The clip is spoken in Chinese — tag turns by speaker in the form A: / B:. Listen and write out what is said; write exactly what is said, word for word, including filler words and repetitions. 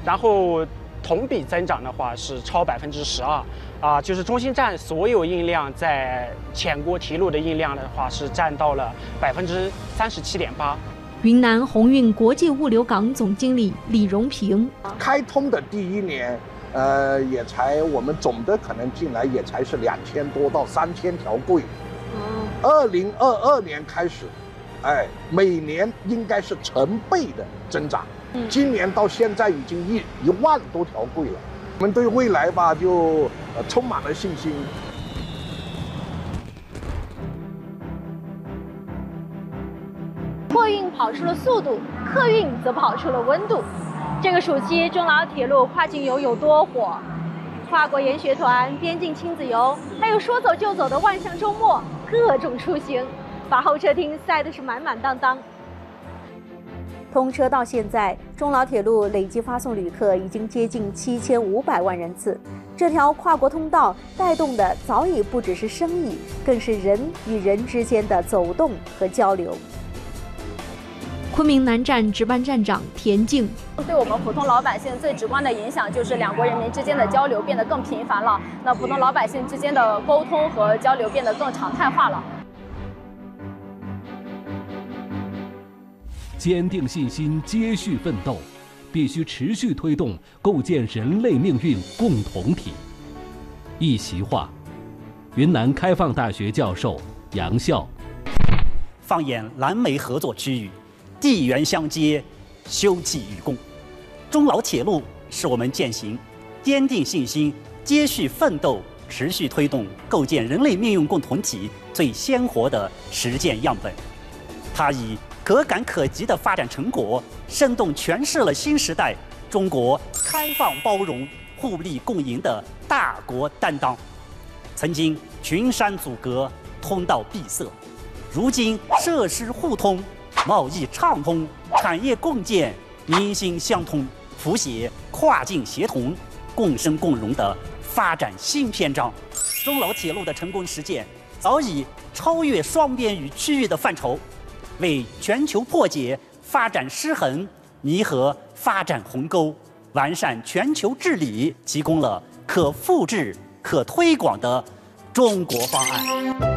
A: 然后同比增长的话是超百分之十二，啊，就是中心站所有运量在浅锅提路的运量的话是占到了百分之三十七点八。
B: 云南鸿运国际物流港总经理李荣平，
C: 开通的第一年，呃，也才我们总的可能进来也才是两千多到三千条柜。二零二二年开始，哎，每年应该是成倍的增长。今年到现在已经一一万多条柜了。我们对未来吧，就呃充满了信心。
D: 货运跑出了速度，客运则跑出了温度。这个暑期，中老铁路跨境游有多火？跨国研学团、边境亲子游，还有说走就走的万象周末，各种出行，把候车厅塞的是满满当当。通车到现在，中老铁路累计发送旅客已经接近七千五百万人次。这条跨国通道带动的早已不只是生意，更是人与人之间的走动和交流。
B: 昆明南站值班站长田静，
D: 对我们普通老百姓最直观的影响就是两国人民之间的交流变得更频繁了，那普通老百姓之间的沟通和交流变得更常态化了。
E: 坚定信心，接续奋斗，必须持续推动构建人类命运共同体。一席话，云南开放大学教授杨笑。
F: 放眼蓝莓合作区域，地缘相接，休戚与共。中老铁路是我们践行坚定信心、接续奋斗、持续推动构建人类命运共同体最鲜活的实践样本。它以可感可及的发展成果，生动诠释了新时代中国开放包容、互利共赢的大国担当。曾经群山阻隔，通道闭塞，如今设施互通，贸易畅通，产业共建，民心相通，谱写跨境协同、共生共荣的发展新篇章。中老铁路的成功实践，早已超越双边与区域的范畴，为全球破解发展失衡、弥合发展鸿沟、完善全球治理提供了可复制、可推广的中国方案。